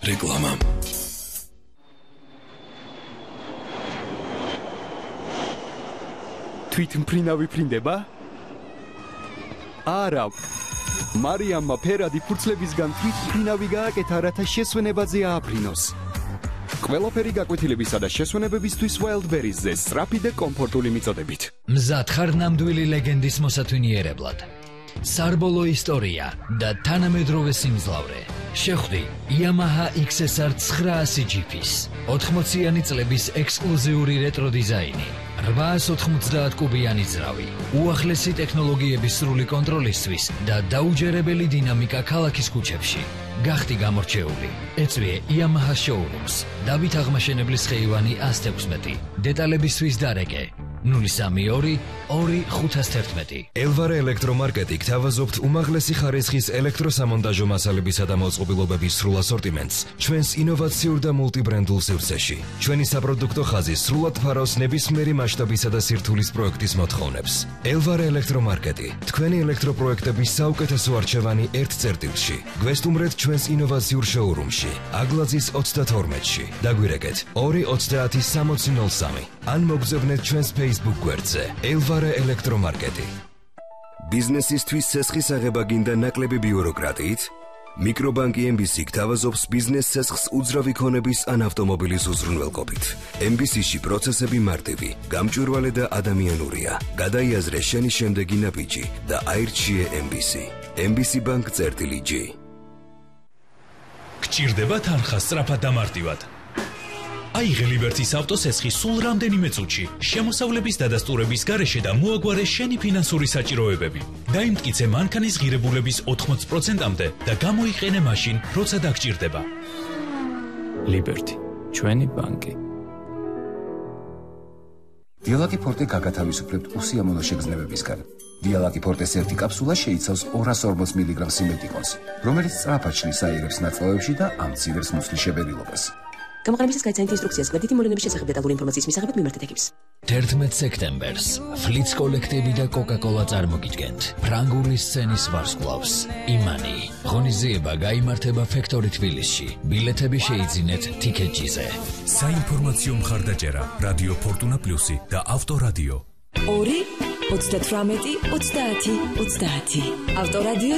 რეკლამა. თვითმფრინავი ფრინდება? არა. მარიამმა ფერადი ფურცლებისგან თვითმფრინავი გააკეთა, რათა შესვენებაზე ააფრინოს. ყველაფერი გაკვეთილებისა და შესვენებებისთვის Wildberries-ზე სწრაფი და კომფორტული მიწოდებით. მზად ხარ ნამდვილი ლეგენდის მოსათვინიერებლად. სარბოლო ისტორია და თანამედროვე სიმძლავრე. შეხვდი Yamaha XSR 900 GP-ს 80-იანი წლების ექსკლუზიური რეტრო დიზაინი, 890 კუბიანი ძრავი, უახლესი ტექნოლოგიების სრული კონტროლისთვის და დაუჯერებელი დინამიკა ქალაქის ქუჩებში. გახდი გამორჩეული. ეწვიე Yamaha Showrooms. დავით აღმაშენებლის ხეივანი 116. დეტალებისთვის დარეკე 032 2511. ელვარე ელექტრომარკეტი გთავაზობთ უმაღლესი ხარისხის ელექტროსამონტაჟო მასალებისა და მოწყობილობების სრულ ასორტიმენტს ჩვენს ინოვაციურ და მულტიბრენდულ სივრცეში. ჩვენი საპროდუქტო ხაზი სრულად ფარავს ნებისმიერი მასშტაბისა და სირთულის პროექტის მოთხოვნებს. ელვარე ელექტრომარკეტი, თქვენი ელექტროპროექტების საუკეთესო არჩევანი ერთ წერტილში. გვესტუმრეთ ჩვენს ინოვაციურ შოურუმში, აგლაძის 32-ში. დაგვირეკეთ 230 6003 ან მოგზავნეთ ჩვენს Facebook გვერდზე ელვარე ელექტრომარკეტი. ბიზნესისთვის ცესხის აღება გინდა ნაკლები ბიუროკრატიით? მიკრობანკი MBC გთავაზობს ბიზნეს ცესხს უძრავი ქონების ან ავტომობილის უზრუნველყოფით. MBC-ში პროცესები მარტივი, გამჭვირვალე და ადამიანურია. გადაიაზრე შენი შემდეგი ნაბიჯი და აირჩიე MBC. MBC bank-G. გჭირდება თანხა სწრაფად და მარტივად. აიღე ლიბერტის ავტოცესხი სულ რამდენიმე წუთში, შემოსავლების დადასტურების გარეშე და მოაგვარე შენი ფინანსური საჭიროებები. დაიმტკიცე მანქანის ღირებულების 80%-მდე და გამოიყენე მაშინ, როცა დაგჭირდება. ლიბერტი, ჩვენი ბანკი. დიალაკი ფორტე გაგათავისუფლებთ უსიამოვნო შეგრძნებებისგან. დიალაკი ფორტეს ერთი კაფსულა შეიცავს 240 მგ სიმეტიკონს, რომელიც სწრაფად შლის აირებს ნაწლავებში და ამცირებს მუცლის შებერილობას. გამოყენებისას გაიცანით ინსტრუქციას, გვერდითი მოვლენების შესახებ დეტალური ინფორმაციის მისაღებად მიმართეთ ექიმს. 11 სექტემბერს ფლიც კოლექტივი და კოკა-კოლა წარმოგიდგენთ ფრანგული სცენის ვარსკვლავს იმანი. ღონისძიება გაიმართება ფექტორი თბილისში. ბილეთები შეიძინეთ TicketJet-ზე. საინფორმაციო მხარდაჭერა რადიო ფორტუნა პლუსი და ავტორადიო. 2 38 30 30 ავტორადიო